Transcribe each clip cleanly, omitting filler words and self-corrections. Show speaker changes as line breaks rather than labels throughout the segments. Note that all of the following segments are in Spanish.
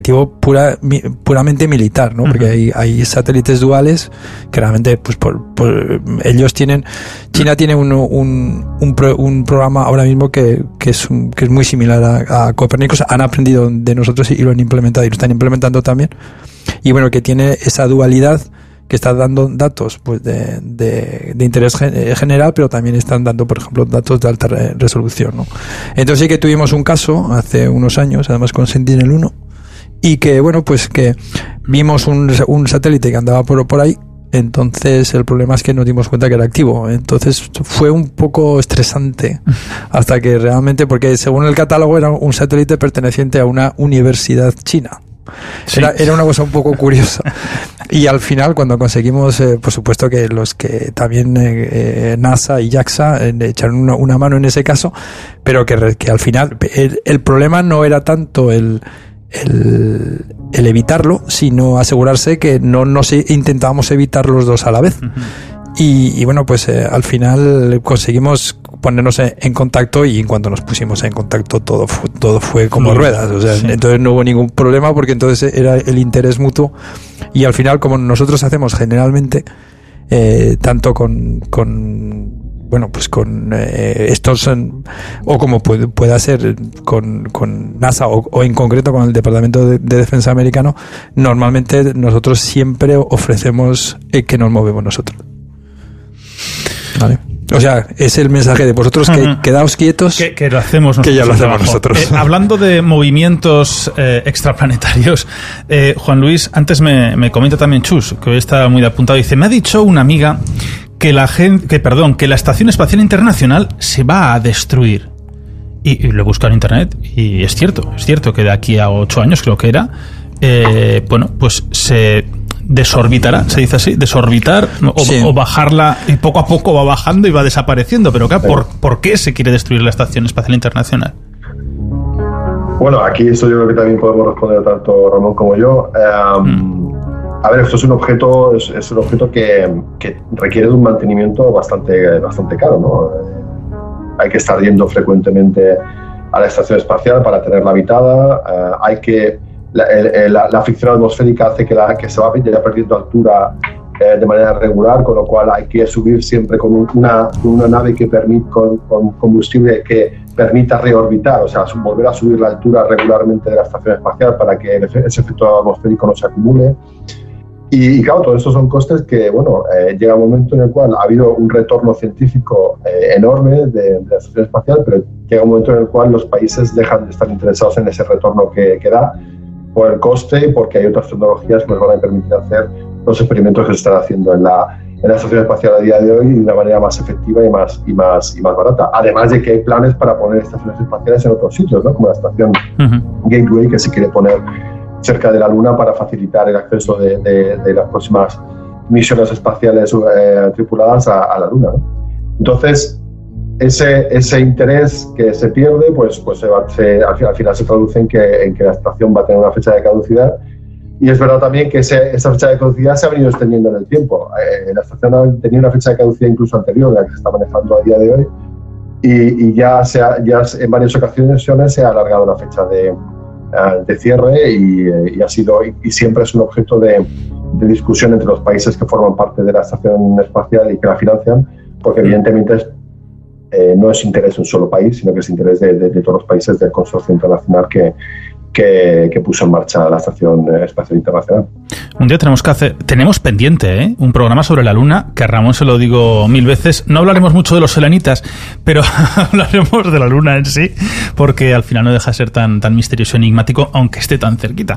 puramente militar, ¿no? Porque hay satélites duales que realmente, pues por ellos tienen, China tiene un programa ahora mismo que es muy similar a Copérnicus. Han aprendido de nosotros y lo han implementado y lo están implementando también. Y bueno, que tiene esa dualidad, que está dando datos pues de interés general, pero también están dando, por ejemplo, datos de alta resolución, ¿no? Entonces sí que tuvimos un caso hace unos años, además con Sentinel-1, y que, bueno, pues que vimos un satélite que andaba por ahí. Entonces el problema es que nos dimos cuenta que era activo. Entonces fue un poco estresante hasta que realmente, porque según el catálogo era un satélite perteneciente a una universidad china. Sí. Era una cosa un poco curiosa. Y al final, cuando conseguimos, por supuesto que los que también NASA y JAXA echaron una mano en ese caso, pero que al final el problema no era tanto el evitarlo, sino asegurarse que no intentábamos evitar los dos a la vez. Y bueno, pues al final conseguimos ponernos en contacto, y en cuanto nos pusimos en contacto todo fue como ruedas, o sea, sí. Entonces no hubo ningún problema, porque entonces era el interés mutuo. Y al final, como nosotros hacemos generalmente, tanto con estos, o como pueda ser con NASA o en concreto con el Departamento de Defensa americano, normalmente nosotros siempre ofrecemos que nos movemos nosotros. ¿Vale? O sea, es el mensaje de vosotros, que quedaos quietos,
que lo hacemos nosotros,
que ya lo hacemos nosotros.
Hablando de movimientos extraplanetarios, Juan Luis, antes me comenta también Chus, que hoy está muy apuntado, dice: me ha dicho una amiga que la Estación Espacial Internacional se va a destruir. Y lo he buscado en internet, y es cierto que de aquí a 8 años, creo que era, pues se desorbitará, se dice así, desorbitar o bajarla, y poco a poco va bajando y va desapareciendo. Pero claro, ¿por qué se quiere destruir la Estación Espacial Internacional?
Bueno, aquí esto yo creo que también podemos responder tanto Ramón como yo. A ver, esto es un objeto, que requiere de un mantenimiento bastante caro, ¿no? Hay que estar yendo frecuentemente a la estación espacial para tenerla habitada. La fricción atmosférica hace que se vaya perdiendo altura de manera regular, con lo cual hay que subir siempre con una nave con combustible que permita reorbitar, o sea, volver a subir la altura regularmente de la estación espacial para que ese efecto atmosférico no se acumule. Y claro, todos estos son costes que, llega un momento en el cual ha habido un retorno científico enorme de la estación espacial, pero llega un momento en el cual los países dejan de estar interesados en ese retorno que da, por el coste, y porque hay otras tecnologías que nos van a permitir hacer los experimentos que se están haciendo en la estación espacial a día de hoy de una manera más efectiva y más barata. Además de que hay planes para poner estaciones espaciales en otros sitios, ¿no? Como la estación Gateway, que se quiere poner cerca de la Luna para facilitar el acceso de las próximas misiones espaciales tripuladas a la Luna, ¿no? Entonces, ese interés que se pierde, pues al final se traduce en que la estación va a tener una fecha de caducidad. Y es verdad también que esa fecha de caducidad se ha venido extendiendo en el tiempo. La estación tenía una fecha de caducidad incluso anterior a la que se está manejando a día de hoy, y ya en varias ocasiones se ha alargado la fecha de cierre, y ha sido, y siempre es un objeto de discusión entre los países que forman parte de la estación espacial y que la financian, porque evidentemente no es interés de un solo país, sino que es interés de todos los países del consorcio internacional que puso en marcha la Estación Espacial Internacional.
Un día tenemos pendiente un programa sobre la Luna, que a Ramón se lo digo 1000 veces. No hablaremos mucho de los selenitas, pero hablaremos de la Luna en sí, porque al final no deja de ser tan misterioso y enigmático, aunque esté tan cerquita.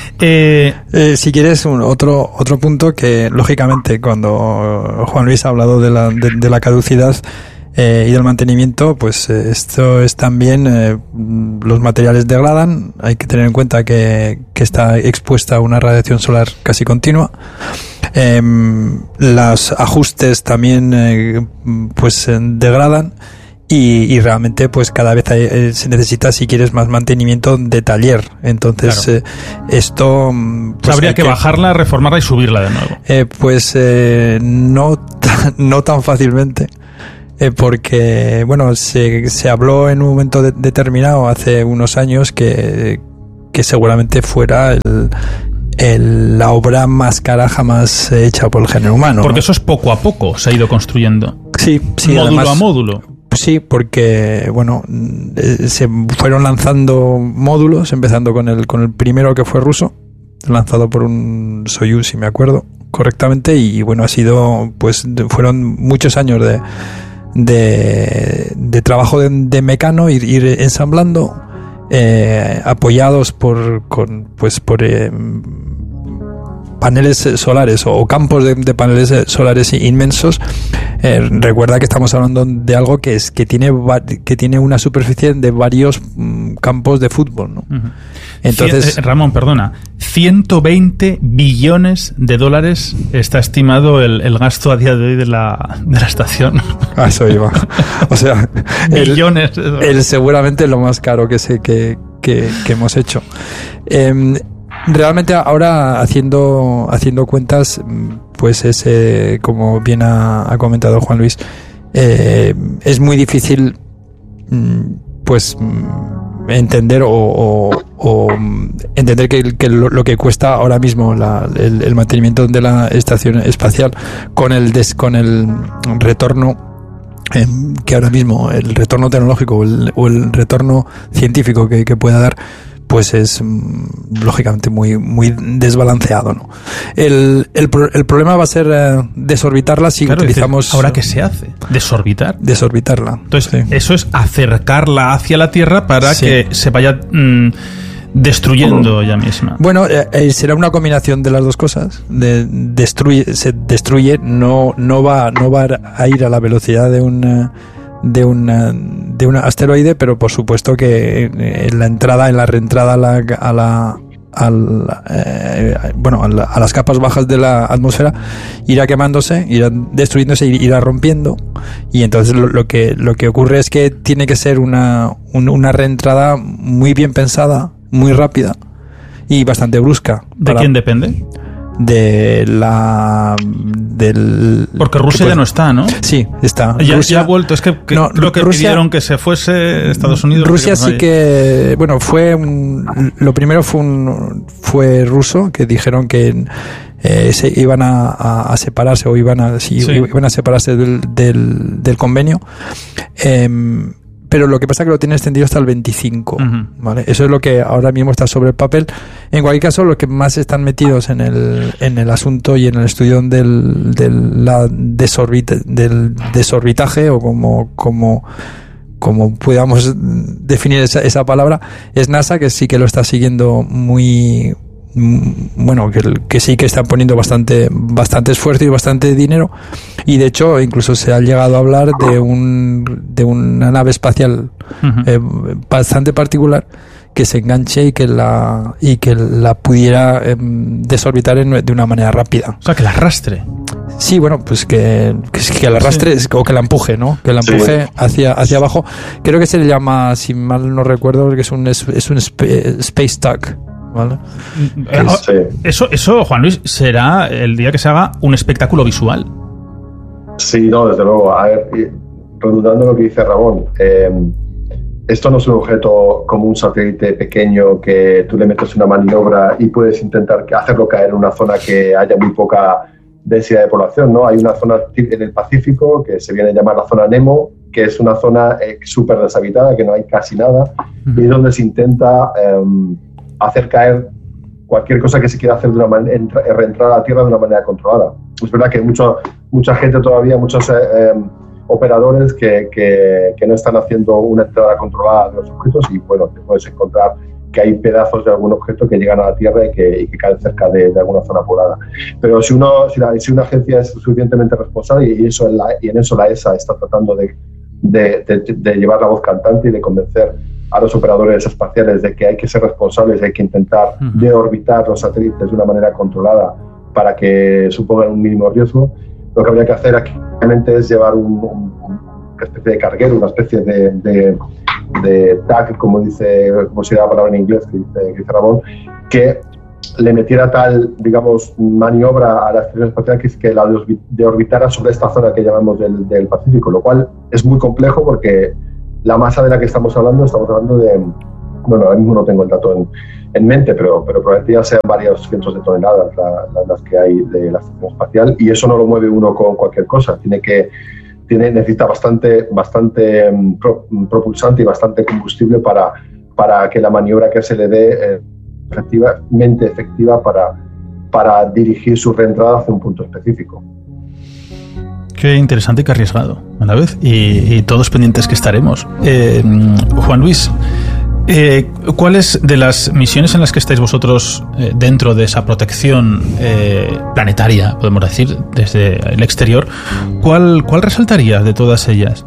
Si quieres, otro punto que, lógicamente, cuando Juan Luis ha hablado de la caducidad y del mantenimiento, pues esto es también, los materiales degradan. Hay que tener en cuenta que está expuesta a una radiación solar casi continua. Los ajustes también pues degradan, y realmente pues cada vez se necesita, si quieres, más mantenimiento de taller. Entonces, claro, esto pues
habría que bajarla, reformarla y subirla de nuevo.
No tan fácilmente. Porque, se habló en un momento determinado, hace unos años, que seguramente fuera la obra más cara jamás hecha por el género humano.
Porque
¿no?
eso es poco a poco, se ha ido construyendo.
Sí,
módulo
además,
a módulo.
Sí, porque se fueron lanzando módulos, empezando con el primero, que fue ruso, lanzado por un Soyuz, si me acuerdo correctamente, y bueno, fueron muchos años de trabajo de mecano, ir ensamblando, apoyados por paneles solares o campos de paneles solares inmensos. Recuerda que estamos hablando de algo que tiene una superficie de varios campos de fútbol, ¿no? Uh-huh. Entonces,
Ramón, perdona, 120 billones de dólares está estimado el gasto a día de hoy de la estación.
A eso iba. O sea,
billones de dólares.
Seguramente lo más caro que hemos hecho. Realmente ahora haciendo cuentas, pues como bien ha comentado Juan Luis, es muy difícil pues entender o entender que lo que cuesta ahora mismo el mantenimiento de la estación espacial con el retorno, que ahora mismo el retorno tecnológico o el retorno científico que pueda dar, pues es lógicamente muy muy desbalanceado, ¿no? El problema va a ser desorbitarla si utilizamos...
¿Ahora qué se hace? ¿Desorbitar?
Desorbitarla.
Entonces, eso es acercarla hacia la Tierra para que se vaya destruyendo ella misma.
Bueno, será una combinación de las dos cosas. Se destruye, no va a ir a la velocidad de un asteroide, pero por supuesto que en la reentrada a las capas bajas de la atmósfera irá quemándose, irá destruyéndose, irá rompiendo, y entonces lo que ocurre es que tiene que ser una reentrada muy bien pensada, muy rápida y bastante brusca.
¿De quién depende? Porque Rusia ya no está, ¿no?
Sí, está.
Ya ha vuelto. Es que no, creo que Rusia, pidieron que se fuese Estados Unidos.
Rusia sí que... Bueno, lo primero fue ruso, que dijeron que se iban a separarse o iban a separarse del convenio. Pero lo que pasa es que lo tiene extendido hasta el 25, uh-huh. ¿Vale? Eso es lo que ahora mismo está sobre el papel. En cualquier caso, los que más están metidos en el asunto y en el estudio del desorbitaje, o como podamos definir esa palabra, es NASA, que sí que lo está siguiendo muy... Bueno, que sí que están poniendo bastante esfuerzo y bastante dinero, y de hecho incluso se ha llegado a hablar de una nave espacial uh-huh. Bastante particular, que se enganche y que la pudiera desorbitar de una manera rápida.
O sea, que la arrastre.
Sí, bueno, pues que la arrastre, sí. O que la empuje, ¿no? Que la empuje hacia abajo. Creo que se le llama, si mal no recuerdo, que es un space tug. ¿Vale?
Eso, Juan Luis, será el día que se haga un espectáculo visual.
Sí, no, desde luego. A ver, redundando lo que dice Ramón, esto no es un objeto como un satélite pequeño que tú le metes una maniobra y puedes intentar hacerlo caer en una zona que haya muy poca densidad de población, ¿no? Hay una zona en el Pacífico que se viene a llamar la zona Nemo, que es una zona súper deshabitada, que no hay casi nada, uh-huh. Y es donde se intenta... hacer caer cualquier cosa que se quiera hacer reentrar a la Tierra de una manera controlada. Es verdad que hay mucha gente todavía, muchos operadores que no están haciendo una entrada controlada de los objetos, y bueno, te puedes encontrar que hay pedazos de algún objeto que llegan a la Tierra y que caen cerca de alguna zona poblada. Pero si una agencia es suficientemente responsable, y en eso la ESA está tratando de llevar la voz cantante y de convencer a los operadores espaciales de que hay que ser responsables, hay que intentar uh-huh. deorbitar los satélites de una manera controlada para que supongan un mínimo riesgo, lo que habría que hacer aquí realmente es llevar una especie de carguero, una especie de tag, como se llama la palabra en inglés, que dice Ramón, que le metiera tal, digamos, maniobra a la estación espacial que la deorbitara sobre esta zona que llamamos del Pacífico, lo cual es muy complejo porque la masa de la que estamos hablando de bueno, ahora mismo no tengo el dato en mente, pero probablemente ya sean varios cientos de toneladas las que hay de la estación espacial, y eso no lo mueve uno con cualquier cosa. Necesita bastante propulsante y bastante combustible para que la maniobra que se le dé efectivamente efectiva para dirigir su reentrada hacia un punto específico.
Qué interesante y qué arriesgado a la vez, y todos pendientes que estaremos. Juan Luis, ¿cuáles de las misiones en las que estáis vosotros dentro de esa protección planetaria, podemos decir, desde el exterior, cuál resaltarías de todas ellas?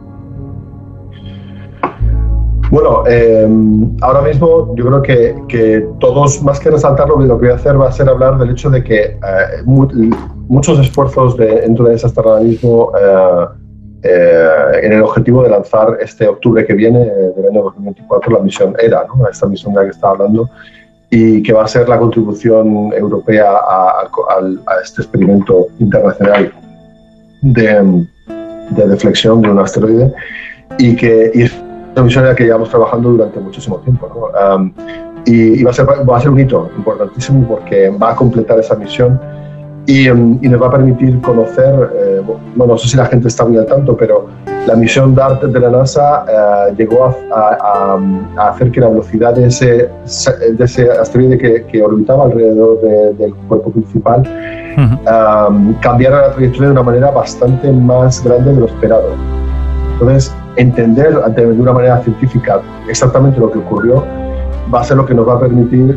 Bueno, ahora mismo yo creo que todos, más que resaltarlo, lo que voy a hacer va a ser hablar del hecho de que muchos esfuerzos dentro de esa estar ahora mismo en el objetivo de lanzar este octubre que viene, del año 2024, la misión ERA, ¿no? Esta misión de la que estaba hablando, y que va a ser la contribución europea a este experimento internacional de deflexión de un asteroide, y es una misión en la que llevamos trabajando durante muchísimo tiempo, ¿no? Y va a ser un hito importantísimo, porque va a completar esa misión y nos va a permitir conocer, no sé si la gente está muy al tanto, pero la misión DART de la NASA llegó a hacer que la velocidad de ese asteroide que orbitaba alrededor del cuerpo principal cambiara la trayectoria de una manera bastante más grande de lo esperado. Entonces, entender de una manera científica exactamente lo que ocurrió va a ser lo que nos va a permitir,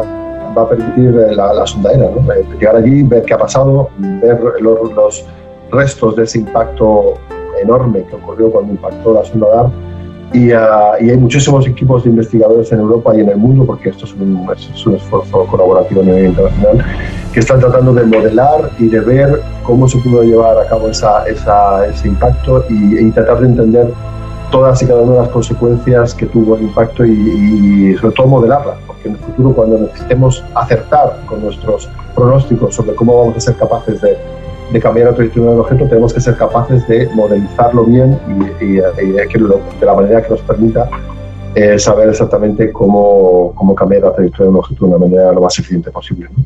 la sonda ERA, ¿no? Llegar allí, ver qué ha pasado, ver los restos de ese impacto enorme que ocurrió cuando impactó la sonda DART, y hay muchísimos equipos de investigadores en Europa y en el mundo, porque esto es un esfuerzo colaborativo a nivel internacional, que están tratando de modelar y de ver cómo se pudo llevar a cabo ese impacto y tratar de entender todas y cada una de las consecuencias que tuvo el impacto y sobre todo modelarlas, porque en el futuro, cuando necesitemos acertar con nuestros pronósticos sobre cómo vamos a ser capaces de cambiar la trayectoria del objeto, tenemos que ser capaces de modelizarlo bien y de la manera que nos permita saber exactamente cómo cambiar la trayectoria del objeto de una manera lo más eficiente posible, ¿no?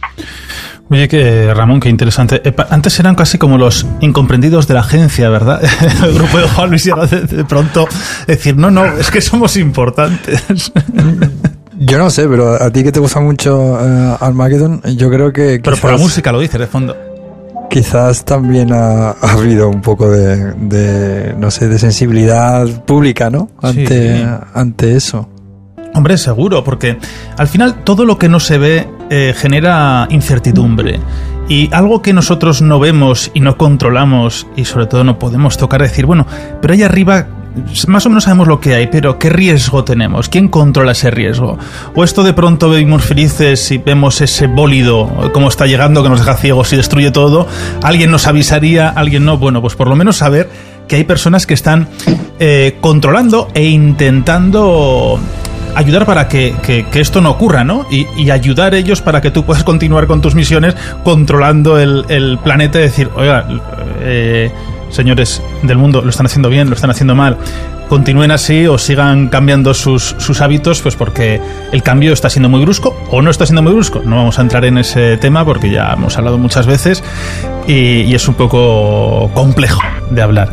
Oye, Ramón, qué interesante. Antes eran casi como los incomprendidos de la agencia, ¿verdad? El grupo de Juan Luis llega de pronto decir, no, es que somos importantes.
Yo no sé, pero a ti que te gusta mucho Armageddon, yo creo que...
Pero por la música lo dices, de fondo.
Quizás también ha habido un poco de no sé, de sensibilidad pública, ¿no? Ante eso.
Hombre, seguro, porque al final todo lo que no se ve genera incertidumbre. Y algo que nosotros no vemos y no controlamos y sobre todo no podemos tocar, decir, bueno, pero ahí arriba más o menos sabemos lo que hay, pero ¿qué riesgo tenemos? ¿Quién controla ese riesgo? O esto de pronto vivimos felices y vemos ese bólido como está llegando, que nos deja ciegos y destruye todo. ¿Alguien nos avisaría? ¿Alguien no? Bueno, pues por lo menos saber que hay personas que están controlando e intentando ayudar para que esto no ocurra, ¿no? Y ayudar ellos para que tú puedas continuar con tus misiones controlando el planeta y decir, oiga, señores del mundo, lo están haciendo bien, lo están haciendo mal, continúen así o sigan cambiando sus hábitos, pues porque el cambio está siendo muy brusco o no está siendo muy brusco. No vamos a entrar en ese tema porque ya hemos hablado muchas veces y es un poco complejo de hablar.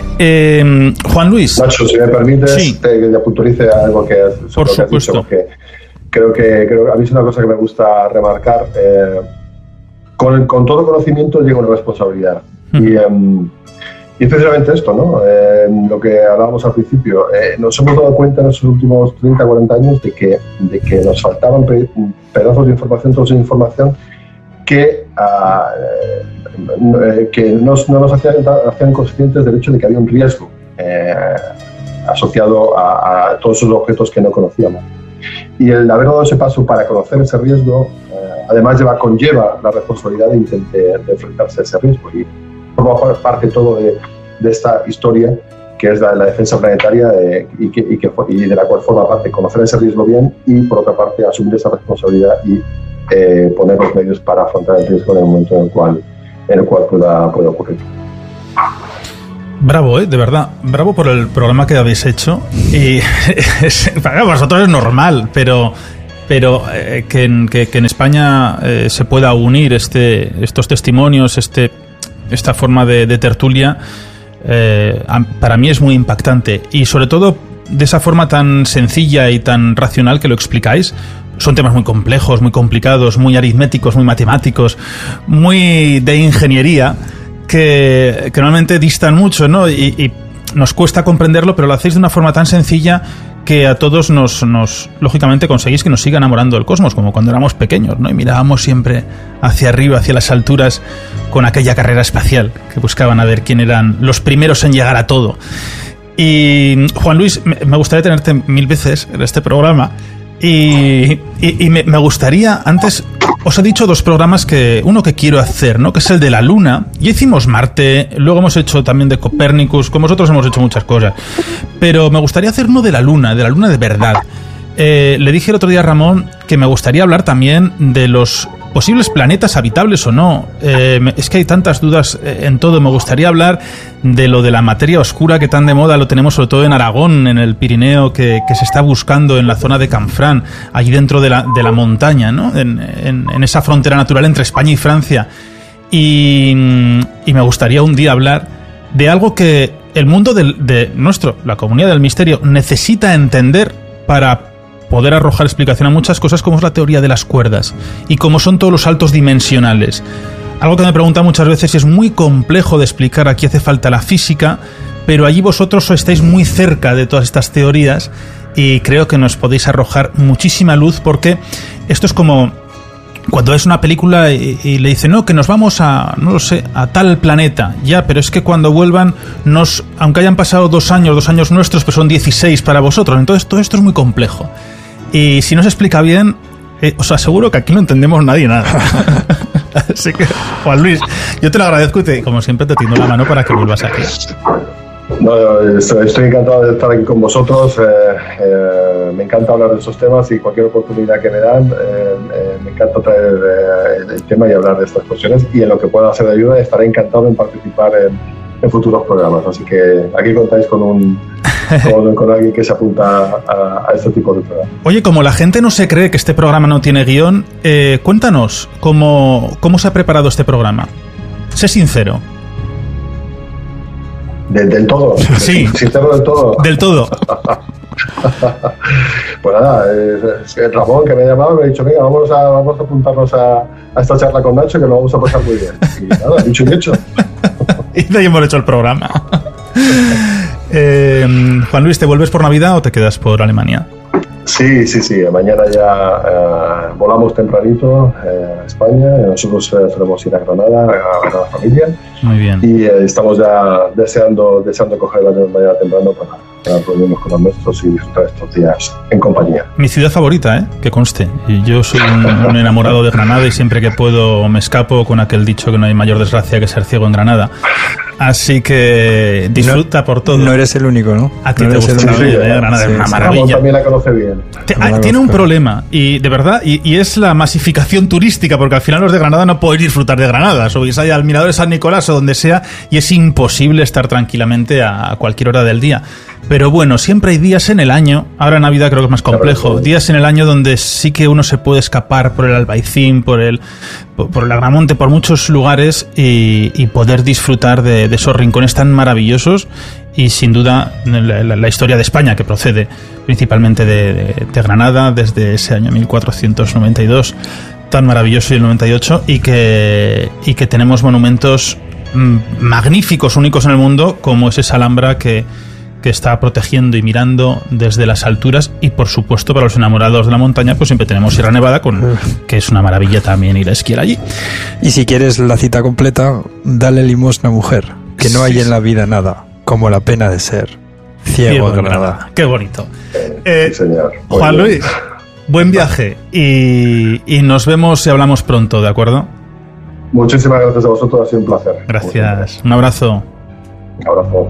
Juan Luis.
Nacho, si me permites,
sí,
que puntualice algo que has
por supuesto.
Dicho, porque creo que a mí es una cosa que me gusta remarcar. Con todo conocimiento llega una responsabilidad. Y es precisamente esto, ¿no? Lo que hablábamos al principio. Nos hemos dado cuenta en los últimos 30, 40 años de que nos faltaban pedazos de información, trozos de información que no nos hacían conscientes del hecho de que había un riesgo asociado a todos esos objetos que no conocíamos. Y el haber dado ese paso para conocer ese riesgo, además conlleva la responsabilidad de enfrentarse a ese riesgo. Y forma parte todo de esta historia que es la defensa planetaria y de la cual forma parte conocer ese riesgo bien y, por otra parte, asumir esa responsabilidad y poner los medios para afrontar el riesgo en el momento en el cual pueda ocurrir.
Bravo, de verdad. Bravo por el programa que habéis hecho. Y para vosotros es normal, pero que en España se pueda unir estos testimonios, esta forma de tertulia, para mí es muy impactante. Y sobre todo de esa forma tan sencilla y tan racional que lo explicáis. Son temas muy complejos, muy complicados, muy aritméticos, muy matemáticos, muy de ingeniería, que normalmente distan mucho, ¿no? Y nos cuesta comprenderlo, pero lo hacéis de una forma tan sencilla que a todos nos lógicamente conseguís que nos siga enamorando del cosmos, como cuando éramos pequeños, ¿no? Y mirábamos siempre hacia arriba, hacia las alturas, con aquella carrera espacial, que buscaban a ver quién eran los primeros en llegar a todo. Y Juan Luis, me gustaría tenerte 1000 veces en este programa. Y me gustaría, antes os he dicho 2 programas, uno que quiero hacer, ¿no? Que es el de la Luna. Ya hicimos Marte, luego hemos hecho también de Copérnicus, con vosotros hemos hecho muchas cosas. Pero me gustaría hacer uno de la Luna de verdad. Le dije el otro día a Ramón que me gustaría hablar también de los posibles planetas habitables o no. Es que hay tantas dudas en todo. Me gustaría hablar de lo de la materia oscura, que tan de moda lo tenemos sobre todo en Aragón, en el Pirineo, que se está buscando en la zona de Canfrán, allí dentro de la montaña, ¿no? En esa frontera natural entre España y Francia. Y me gustaría un día hablar de algo que el mundo la comunidad del misterio, necesita entender para poder arrojar explicación a muchas cosas, como es la teoría de las cuerdas y cómo son todos los saltos dimensionales. Algo que me preguntan muchas veces, y es muy complejo de explicar, aquí hace falta la física, pero allí vosotros estáis muy cerca de todas estas teorías y creo que nos podéis arrojar muchísima luz, porque esto es como cuando ves una película y le dicen, no, que nos vamos a tal planeta, ya, pero es que cuando vuelvan, aunque hayan pasado 2 años nuestros, pues son 16 para vosotros. Entonces todo esto es muy complejo. Y si no se explica bien, os aseguro que aquí no entendemos nadie nada. Así que, Juan Luis, yo te lo agradezco y como siempre te tiendo la mano para que vuelvas aquí.
No, estoy encantado de estar aquí con vosotros. Me encanta hablar de esos temas y cualquier oportunidad que me dan, me encanta traer el tema y hablar de estas cuestiones, y en lo que pueda hacer de ayuda estaré encantado en participar en futuros programas. Así que aquí contáis con alguien que se apunta a este tipo de programas.
Oye, como la gente no se cree que este programa no tiene guión, cuéntanos cómo se ha preparado este programa. Sé sincero.
¿Del todo?
Sí.
¿Sincero del todo?
Del todo.
Pues nada, es Ramón, que me ha llamado, me ha dicho, venga, vamos a apuntarnos a esta charla con Nacho, que lo vamos a pasar muy bien. Y nada, dicho y hecho.
Y de ahí hemos hecho el programa. Juan Luis, ¿te vuelves por Navidad o te quedas por Alemania?
Sí. Mañana ya volamos tempranito a España. Nosotros solemos ir a Granada a ver a la familia.
Muy bien.
Y estamos ya deseando coger la mañana temprano para reunirnos con los nuestros y disfrutar estos días en compañía.
Mi ciudad favorita, que conste. Y yo soy un enamorado de Granada y siempre que puedo me escapo con aquel dicho que no hay mayor desgracia que ser ciego en Granada. Así que disfruta por todo.
No eres el único, ¿no?
A ti te gusta Granada, es una maravilla.
Ramón también la conoce bien.
Tiene un problema, y de verdad, y es la masificación turística, porque al final los de Granada no podéis disfrutar de Granada. Subís allá al Mirador de San Nicolás o donde sea, y es imposible estar tranquilamente a cualquier hora del día. Pero bueno, siempre hay días en el año, ahora en Navidad creo que es más complejo, días en el año donde sí que uno se puede escapar por el Albaicín, por el Agramonte, por muchos lugares y poder disfrutar de esos rincones tan maravillosos. Y sin duda la historia de España, que procede principalmente de Granada desde ese año 1492 tan maravilloso, y el 98, y que tenemos monumentos magníficos, únicos en el mundo, como es esa Alhambra que está protegiendo y mirando desde las alturas. Y por supuesto, para los enamorados de la montaña, pues siempre tenemos Sierra Nevada, que es una maravilla también ir a esquiar allí.
Y si quieres la cita completa, dale limosna, mujer, que no hay en la vida nada como la pena de ser ciego en Granada.
Qué bonito.
Sí, señor.
Juan Luis, buen viaje y nos vemos y hablamos pronto, ¿de acuerdo?
Muchísimas gracias a vosotros, ha sido un placer.
Gracias. Un abrazo.
Un abrazo.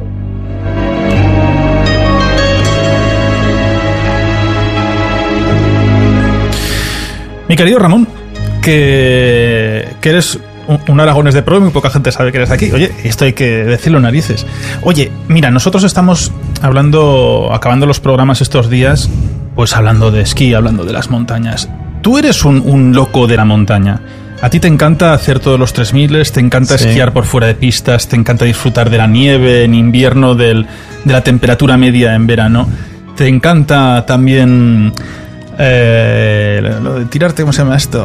Mi querido Ramón, que eres un aragonés de pro, muy poca gente sabe que eres de aquí. Oye, esto hay que decirlo, narices. Oye, mira, nosotros estamos acabando los programas estos días, pues hablando de esquí, hablando de las montañas. Tú eres un loco de la montaña. A ti te encanta hacer todos los 3000, te encanta esquiar por fuera de pistas, te encanta disfrutar de la nieve en invierno, de la temperatura media en verano. Te encanta también lo de tirarte, ¿cómo se llama esto?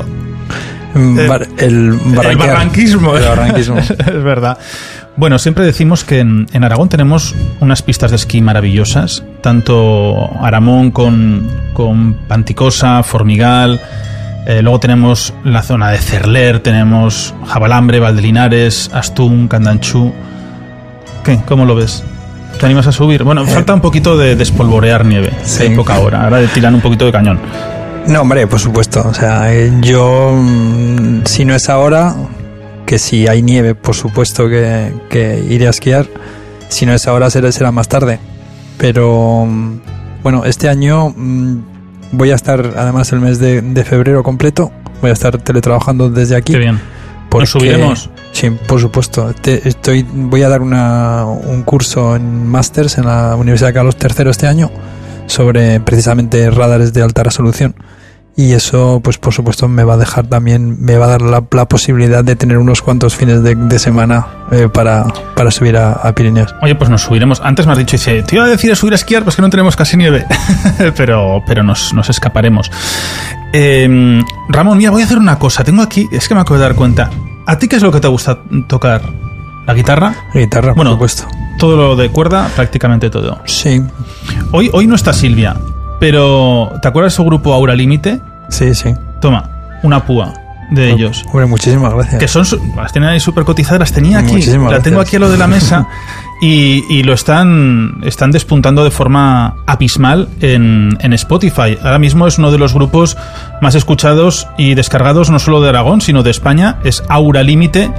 El
barranquismo. Es verdad. Bueno, siempre decimos que en Aragón tenemos unas pistas de esquí maravillosas, tanto Aramón con Panticosa, Formigal, luego tenemos la zona de Cerler, tenemos Jabalambre, Valdelinares, Astún, Candanchú. ¿Qué? ¿Cómo lo ves? ¿Te animas a subir? Bueno, falta un poquito de despolvorear nieve, en poca hora, ahora de tirar un poquito de cañón.
No, hombre, por supuesto. O sea, yo, si no es ahora, que si hay nieve, por supuesto que iré a esquiar. Si no es ahora, será más tarde. Pero, bueno, este año voy a estar, además, el mes de febrero completo. Voy a estar teletrabajando desde aquí.
Qué bien. ¿Nos subiremos?
Sí, por supuesto. Voy a dar un curso en másters en la Universidad Carlos III este año sobre precisamente radares de alta resolución. Y eso, pues por supuesto, me va a dar la posibilidad de tener unos cuantos fines de semana para subir a Pirineos.
Oye, pues nos subiremos. Antes me has dicho, te iba a decir subir a esquiar, pues que no tenemos casi nieve. pero nos escaparemos. Ramón, mira, voy a hacer una cosa. Tengo aquí, es que me acabo de dar cuenta. ¿A ti qué es lo que te gusta tocar? ¿La guitarra?
Guitarra, por supuesto.
Todo lo de cuerda, prácticamente todo.
Sí.
Hoy no está Silvia, pero ¿te acuerdas de su grupo Aura Límite?
Sí.
Toma, una púa de ellos.
Hombre, muchísimas gracias.
Que las tienen ahí súper cotizadas, las tenía aquí. La tengo aquí a lo de la mesa y lo están despuntando de forma abismal en Spotify. Ahora mismo es uno de los grupos más escuchados y descargados no solo de Aragón, sino de España. Es Aura Límite,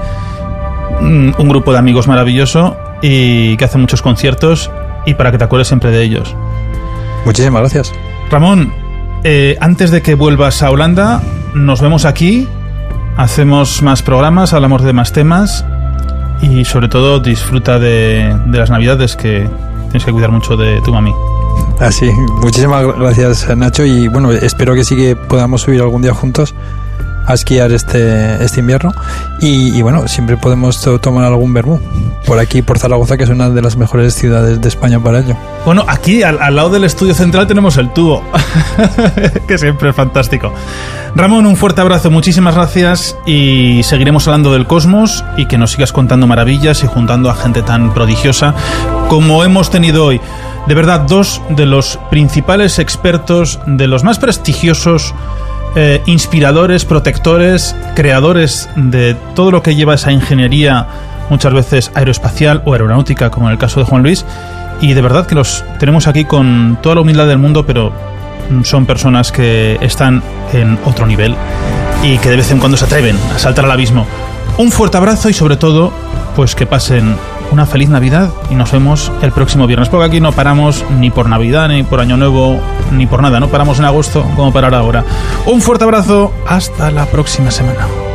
un grupo de amigos maravilloso y que hace muchos conciertos, y para que te acuerdes siempre de ellos.
Muchísimas gracias.
Ramón, antes de que vuelvas a Holanda, nos vemos aquí, hacemos más programas, hablamos de más temas y sobre todo disfruta de las Navidades, que tienes que cuidar mucho de tu mami.
Así, muchísimas gracias, Nacho, y bueno, espero que sí que podamos subir algún día juntos a esquiar este invierno y bueno, siempre podemos tomar algún vermú por aquí, por Zaragoza, que es una de las mejores ciudades de España para ello.
Bueno, aquí al lado del estudio central tenemos el tubo que siempre es fantástico. Ramón, un fuerte abrazo, muchísimas gracias, y seguiremos hablando del cosmos y que nos sigas contando maravillas y juntando a gente tan prodigiosa como hemos tenido hoy. De verdad, dos de los principales expertos, de los más prestigiosos, inspiradores, protectores, creadores de todo lo que lleva esa ingeniería, muchas veces aeroespacial o aeronáutica, como en el caso de Juan Luis, y de verdad que los tenemos aquí con toda la humildad del mundo, pero son personas que están en otro nivel y que de vez en cuando se atreven a saltar al abismo. Un fuerte abrazo y sobre todo, pues que pasen una feliz Navidad y nos vemos el próximo viernes, porque aquí no paramos ni por Navidad, ni por Año Nuevo, ni por nada. No paramos en agosto como parar ahora. Un fuerte abrazo, hasta la próxima semana.